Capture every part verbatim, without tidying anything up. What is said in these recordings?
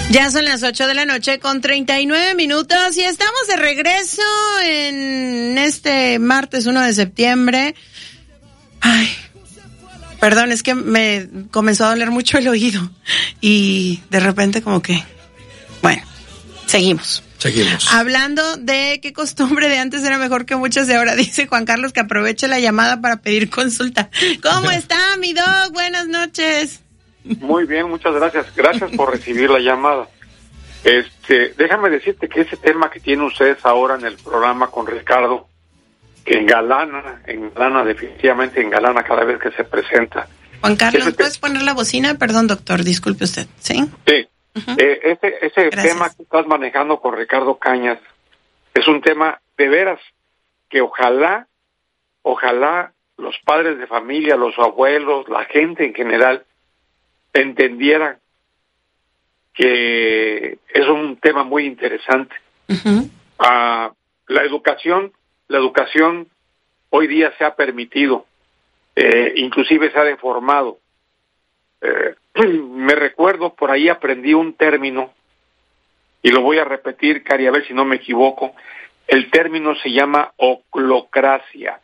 Ya son las ocho de la noche con treinta y nueve minutos y estamos de regreso en este martes uno de septiembre. Ay, perdón, es que me comenzó a doler mucho el oído y de repente como que, bueno, seguimos. Seguimos. Hablando de qué costumbre de antes era mejor que muchas de ahora, dice Juan Carlos que aproveche la llamada para pedir consulta. ¿Cómo está, mi Doc? Buenas noches. Muy bien, muchas gracias. Gracias por recibir la llamada. Este, déjame decirte que ese tema que tienen ustedes ahora en el programa con Ricardo, que engalana, engalana definitivamente, engalana cada vez que se presenta. Juan Carlos, ese ¿puedes te... poner la bocina? Perdón, doctor, disculpe usted. ¿Sí? Sí. Uh-huh. Eh, ese ese tema que estás manejando con Ricardo Cañas es un tema de veras que ojalá, ojalá los padres de familia, los abuelos, la gente en general entendieran que es un tema muy interesante. Uh-huh. Uh, la educación, la educación hoy día se ha permitido, eh, inclusive se ha deformado. Eh, me recuerdo, por ahí aprendí un término, y lo voy a repetir, Cari, a ver si no me equivoco. El término se llama oclocracia.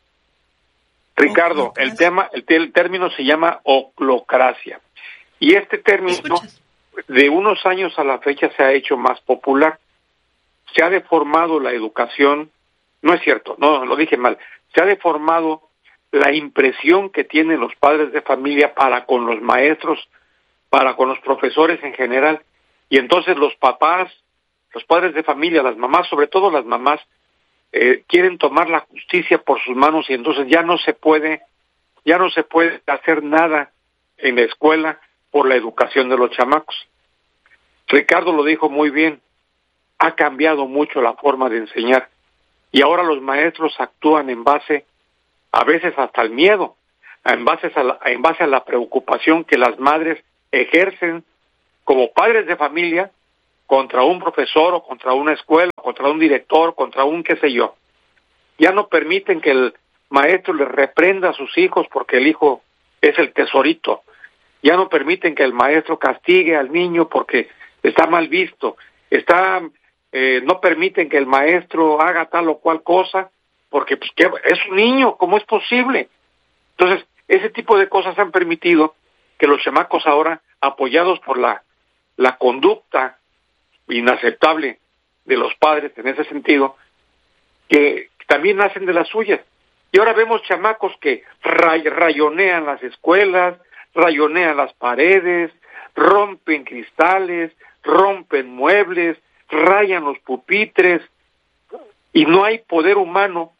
Ricardo, el tema, el, el término se llama oclocracia. Y este término, de unos años a la fecha, se ha hecho más popular. Se ha deformado la educación, no es cierto, no, lo dije mal, se ha deformado la impresión que tienen los padres de familia para con los maestros, para con los profesores en general, y entonces los papás, los padres de familia, las mamás, sobre todo las mamás, eh, quieren tomar la justicia por sus manos y entonces ya no se puede, ya no se puede hacer nada en la escuela por la educación de los chamacos. Ricardo lo dijo muy bien, ha cambiado mucho la forma de enseñar y ahora los maestros actúan en base, a veces hasta el miedo, en base a la, en base a la preocupación que las madres ejercen como padres de familia contra un profesor o contra una escuela, contra un director, contra un qué sé yo. Ya no permiten que el maestro les reprenda a sus hijos porque el hijo es el tesorito. Ya no permiten que el maestro castigue al niño porque está mal visto. Está, eh, no permiten que el maestro haga tal o cual cosa porque pues, que es un niño, ¿cómo es posible? Entonces, ese tipo de cosas han permitido que los chamacos ahora, apoyados por la, la conducta inaceptable de los padres en ese sentido, que también nacen de las suyas. Y ahora vemos chamacos que ray, rayonean las escuelas, rayonean las paredes, rompen cristales, rompen muebles, rayan los pupitres, y no hay poder humano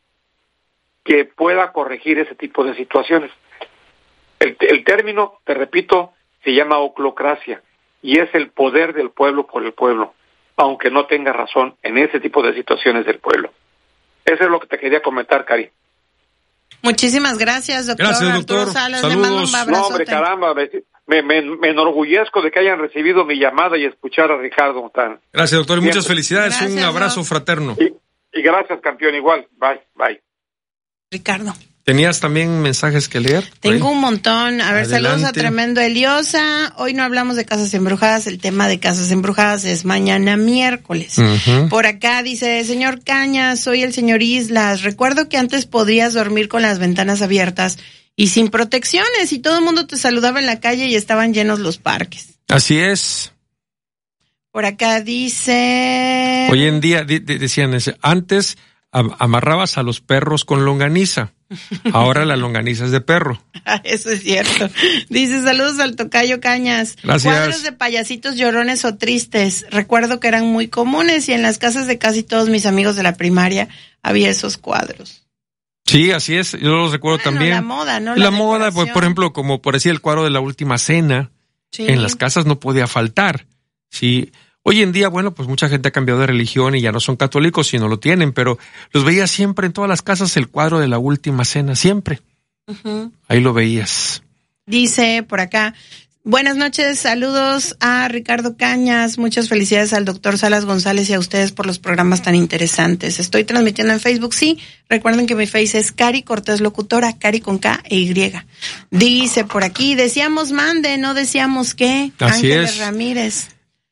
que pueda corregir ese tipo de situaciones. El, el término, te repito, se llama oclocracia, y es el poder del pueblo por el pueblo, aunque no tenga razón en ese tipo de situaciones del pueblo. Eso es lo que te quería comentar, Cari. Muchísimas gracias, doctor. Gracias, doctor. Arturo Salas, saludos. le mando un abrazote. No, hombre, caramba, me, me, me enorgullezco de que hayan recibido mi llamada y escuchar a Ricardo tan. Gracias, doctor, y Bien. muchas felicidades. Gracias, un abrazo doc. fraterno. Y, y gracias, campeón, igual. Bye, bye. Ricardo. ¿Tenías también mensajes que leer? Tengo un montón. A ver, Adelante. saludos a Tremendo Eliosa. Hoy no hablamos de casas embrujadas. El tema de casas embrujadas es mañana miércoles. Uh-huh. Por acá dice, señor Cañas, soy el señor Islas. Recuerdo que antes podías dormir con las ventanas abiertas y sin protecciones y todo el mundo te saludaba en la calle y estaban llenos los parques. Así es. Por acá dice... Hoy en día, di, di, decían, ese, antes am- amarrabas a los perros con longaniza. Ahora la longaniza es de perro. Eso es cierto. Dice, saludos al tocayo Cañas. Gracias. Cuadros de payasitos llorones o tristes. Recuerdo que eran muy comunes y en las casas de casi todos mis amigos de la primaria había esos cuadros. Sí, así es. Yo los recuerdo Bueno, también. la moda, ¿no? La, La moda, por, decoración. por ejemplo, como por decir el cuadro de la última cena, Sí. en las casas no podía faltar. Sí. Hoy en día, bueno, pues mucha gente ha cambiado de religión y ya no son católicos y no lo tienen, pero los veías siempre en todas las casas el cuadro de la última cena, siempre. Uh-huh. Ahí lo veías. Dice por acá, buenas noches, saludos a Ricardo Cañas, muchas felicidades al doctor Salas González y a ustedes por los programas tan interesantes. Estoy transmitiendo en Facebook, sí, recuerden que mi face es Cari Cortés Locutora, Cari con K e Y. Dice por aquí, decíamos mande, no decíamos qué, Así Ángeles es. Ramírez.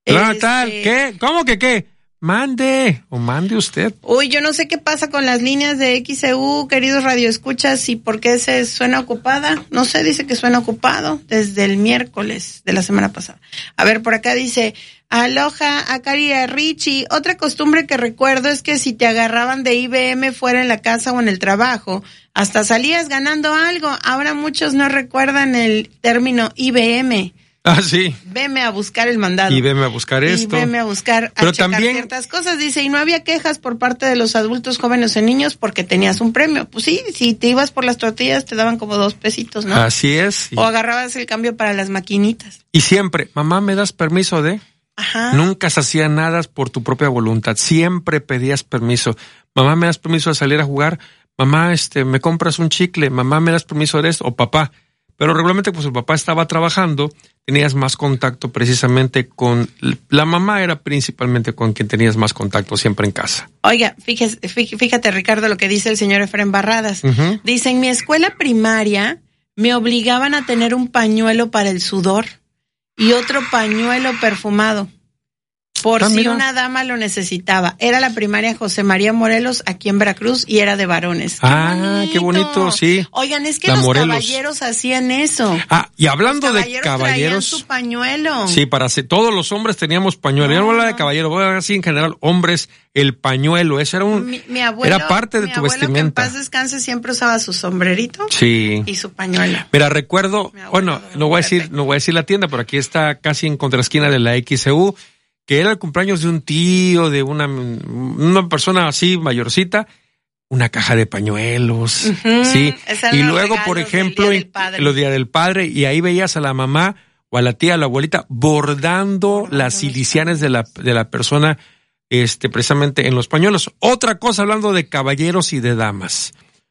Hola, Este... tal, ¿qué? ¿Cómo que qué? Mande, o mande usted. Uy, yo no sé qué pasa con las líneas de X C U, queridos radioescuchas, y por qué se suena ocupada. No sé, dice que suena ocupado desde el miércoles de la semana pasada. A ver, por acá dice, aloha, Akari a Richie. Otra costumbre que recuerdo es que si te agarraban de I B M fuera en la casa o en el trabajo, hasta salías ganando algo. Ahora muchos no recuerdan el término I B M. Ah, sí. Veme a buscar el mandado. Y veme a buscar esto. Y veme a buscar, a Pero checar también... ciertas cosas. Dice, y no había quejas por parte de los adultos, jóvenes y niños porque tenías un premio. Pues sí, si te ibas por las tortillas te daban como dos pesitos, ¿no? Así es. O agarrabas el cambio para las maquinitas. Y siempre, mamá, ¿me das permiso de? Ajá. Nunca se hacía nada por tu propia voluntad. Siempre pedías permiso. Mamá, ¿me das permiso de salir a jugar? Mamá, este, ¿me compras un chicle? Mamá, ¿me das permiso de esto? O papá. Pero regularmente, pues el papá estaba trabajando, tenías más contacto precisamente con... La mamá era principalmente con quien tenías más contacto siempre en casa. Oiga, fíjese, fíjate, Ricardo, lo que dice el señor Efraín Barradas. Uh-huh. Dice, en mi escuela primaria me obligaban a tener un pañuelo para el sudor y otro pañuelo perfumado. Por ah, si mira. Una dama lo necesitaba. Era la primaria José María Morelos, aquí en Veracruz, y era de varones. ¡Qué ah, bonito! ¡Qué bonito! Sí. Oigan, es que la los Morelos. Caballeros hacían eso. Ah, y hablando los caballeros de caballeros... traían su pañuelo. Sí, para hacer, todos los hombres teníamos pañuelo. No, Yo no voy a hablar de caballeros, voy a hablar así en general. Hombres, el pañuelo, eso era un... Mi, mi abuelo, era parte de mi tu abuelo, vestimenta. Que en paz descanse, siempre usaba su sombrerito. Sí. Y su pañuelo. Mira, recuerdo, bueno, no voy a decir, no voy a decir la tienda, pero aquí está casi en contraesquina de la X C U, que era el cumpleaños de un tío, de una, una persona así mayorcita, una caja de pañuelos, uh-huh. sí. Y luego, por ejemplo, los días del padre, y ahí veías a la mamá o a la tía, a la abuelita, bordando, bordando las iniciales de la, de la persona, este, precisamente en los pañuelos. Otra cosa, hablando de caballeros y de damas.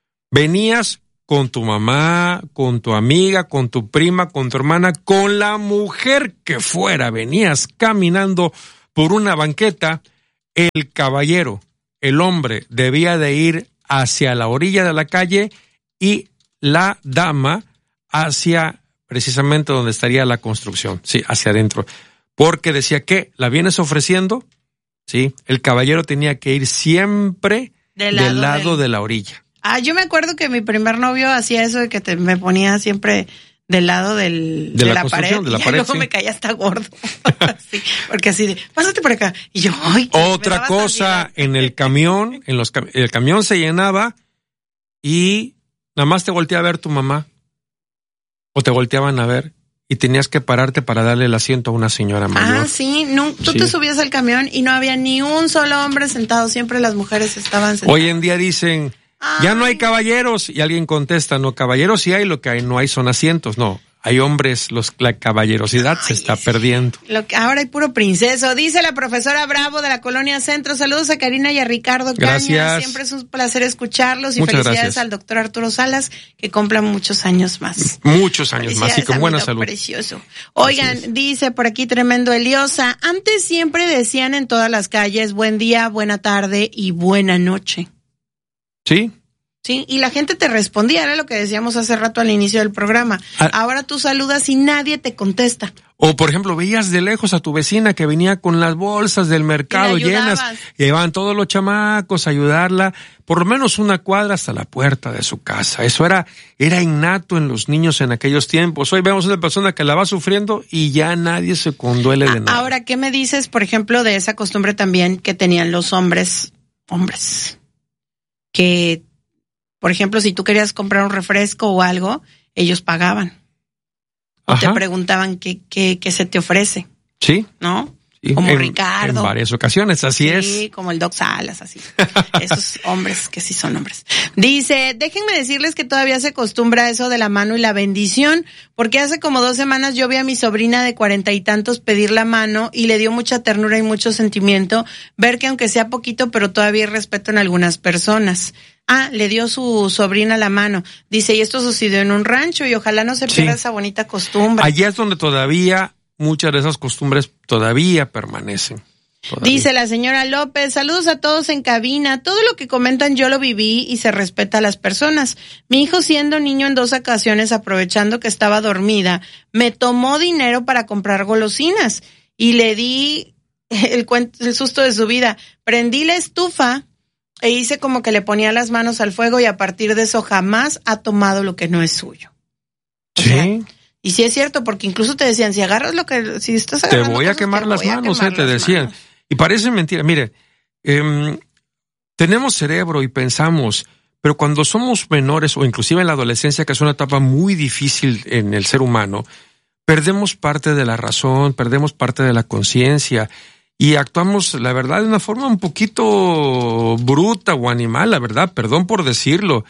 Venías con tu mamá, con tu amiga, con tu prima, con tu hermana, con la mujer que fuera, venías caminando por una banqueta, el caballero, el hombre, debía de ir hacia la orilla de la calle y la dama hacia precisamente donde estaría la construcción, sí, hacia adentro, porque decía que la vienes ofreciendo, sí, el caballero tenía que ir siempre del lado, del lado del... de la orilla. Ah, yo me acuerdo que mi primer novio hacía eso de que te, me ponía siempre del lado del, de, de la, la pared. De la y pared, luego sí. me caía hasta gordo. sí, porque así de, pásate por acá. Y yo, ay. Otra cosa, en el camión, en los el camión se llenaba y nada más te volteaba a ver tu mamá. O te volteaban a ver. Y tenías que pararte para darle el asiento a una señora mayor. Ah, sí. No, tú sí. te subías al camión y no había ni un solo hombre sentado. Siempre las mujeres estaban sentadas. Hoy en día dicen, ay, ya no hay caballeros. Y alguien contesta, no, caballeros sí hay, lo que hay, no hay son asientos. No, hay hombres, los, la caballerosidad ay, se está sí. perdiendo. Lo que ahora hay puro princeso. Dice la profesora Bravo de la Colonia Centro. Saludos a Karina y a Ricardo gracias. Cañas. Siempre es un placer escucharlos. Y muchas felicidades gracias. al doctor Arturo Salas, que cumpla muchos años más. Muchos años más y con buena salud. Precioso. Oigan, dice por aquí tremendo Eliosa. Antes siempre decían en todas las calles, buen día, buena tarde y buena noche. Sí. Sí, y la gente te respondía, era lo que decíamos hace rato al inicio del programa. Ah, ahora tú saludas y nadie te contesta. O, por ejemplo, veías de lejos a tu vecina que venía con las bolsas del mercado llenas, y llevaban todos los chamacos a ayudarla, por lo menos una cuadra hasta la puerta de su casa. Eso era, era innato en los niños en aquellos tiempos. Hoy vemos a una persona que la va sufriendo y ya nadie se conduele de nada. Ahora, ¿qué me dices, por ejemplo, de esa costumbre también que tenían los hombres, hombres, que... Por ejemplo, si tú querías comprar un refresco o algo, ellos pagaban. O Ajá. te preguntaban qué, qué, qué se te ofrece. Sí. ¿No? Sí. Como en, Ricardo. En varias ocasiones, así sí, es. Sí, como el Doc Salas, así. Esos hombres que sí son hombres. Dice, déjenme decirles que todavía se acostumbra eso de la mano y la bendición, porque hace como dos semanas yo vi a mi sobrina de cuarenta y tantos pedir la mano y le dio mucha ternura y mucho sentimiento ver que aunque sea poquito, pero todavía hay respeto en algunas personas. Ah, le dio su sobrina la mano. Dice, y esto sucedió en un rancho y ojalá no se pierda sí. esa bonita costumbre. Allá es donde todavía muchas de esas costumbres todavía permanecen. Todavía. Dice la señora López, saludos a todos en cabina. Todo lo que comentan yo lo viví y se respeta a las personas. Mi hijo, siendo niño en dos ocasiones, aprovechando que estaba dormida, me tomó dinero para comprar golosinas. y le di el, cuento, el susto de su vida. Prendí la estufa e hice como que le ponía las manos al fuego y a partir de eso jamás ha tomado lo que no es suyo. O sí. sea, y sí es cierto, porque incluso te decían, si agarras lo que, si estás agarrando te voy a quemar las manos, eh, te decían. Manos. Y parece mentira. Mire, eh, tenemos cerebro y pensamos, pero cuando somos menores o inclusive en la adolescencia, que es una etapa muy difícil en el ser humano, perdemos parte de la razón, perdemos parte de la conciencia y actuamos, la verdad, de una forma un poquito bruta o animal, la verdad, perdón por decirlo.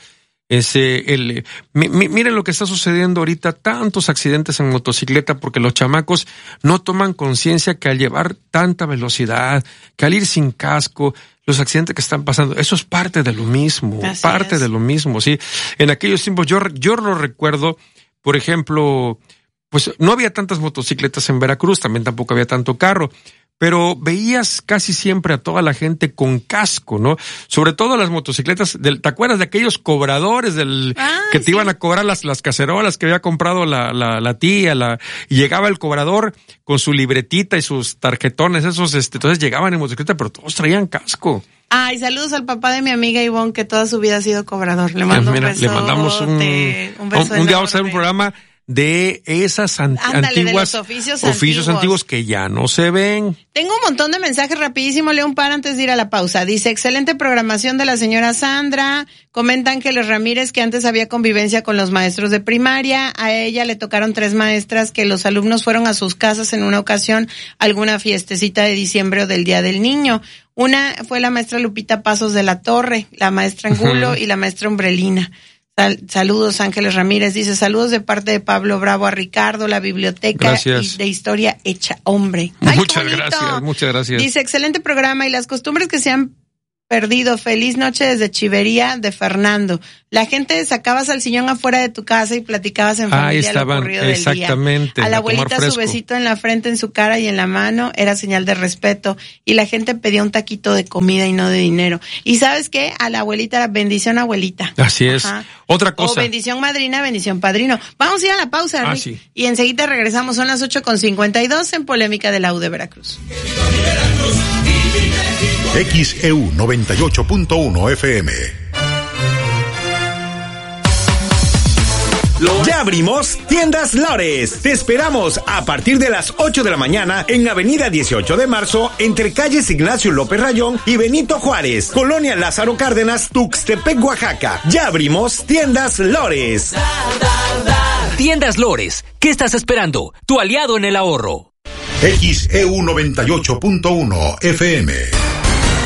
Ese, el, mi, mi, miren lo que está sucediendo ahorita, tantos accidentes en motocicleta porque los chamacos no toman conciencia que al llevar tanta velocidad, que al ir sin casco, los accidentes que están pasando, eso es parte de lo mismo, Así parte es. de lo mismo, sí. En aquellos tiempos yo, yo lo recuerdo, por ejemplo, pues no había tantas motocicletas en Veracruz, también tampoco había tanto carro, pero veías casi siempre a toda la gente con casco, ¿no? Sobre todo las motocicletas, del, ¿te acuerdas de aquellos cobradores del ah, que te sí. iban a cobrar las, las cacerolas que había comprado la, la, la tía, la, y llegaba el cobrador con su libretita y sus tarjetones, esos, este, entonces llegaban en motocicleta, pero todos traían casco. Ay, saludos al papá de mi amiga Ivonne, que toda su vida ha sido cobrador. Le mando Mira, un beso. Le mandamos un, un, beso un, un día vamos a hacer un programa de esas an- Ándale, antiguas de los oficios, oficios antiguos. antiguos que ya no se ven. Tengo un montón de mensajes rapidísimo, leo un par antes de ir a la pausa. Dice, excelente programación de la señora Sandra. Comenta Ángeles Ramírez que antes había convivencia con los maestros de primaria. A ella le tocaron tres maestras que los alumnos fueron a sus casas en una ocasión, alguna fiestecita de diciembre o del Día del Niño. Una fue la maestra Lupita Pasos de la Torre, la maestra Angulo uh-huh. y la maestra Umbrelina. Sal, saludos Ángeles Ramírez, dice saludos de parte de Pablo Bravo a Ricardo, la biblioteca gracias. Y de historia hecha hombre. Ay, muchas gracias, muchas gracias. Dice excelente programa y las costumbres que se han perdido. Feliz noche desde Chivería de Fernando. La gente sacabas al sillón afuera de tu casa y platicabas en familia. Ahí estaban, lo ocurrido exactamente. Del día. A la abuelita su besito en la frente, en su cara y en la mano era señal de respeto. Y la gente pedía un taquito de comida y no de dinero. Y ¿sabes qué? A la abuelita era bendición abuelita. Así es. Ajá. Otra cosa. O bendición madrina, bendición padrino. Vamos a ir a la pausa, ah, Rick, sí. y enseguida regresamos. Son las ocho con cincuenta y dos en Polémica de la U de Veracruz. X E U noventa y ocho punto uno F M. Ya abrimos Tiendas Lores. Te esperamos a partir de las ocho de la mañana en Avenida dieciocho de marzo, entre calles Ignacio López Rayón y Benito Juárez, Colonia Lázaro Cárdenas, Tuxtepec, Oaxaca. Ya abrimos Tiendas Lores. Tiendas Lores. ¿Qué estás esperando? Tu aliado en el ahorro. X E U noventa y ocho punto uno F M.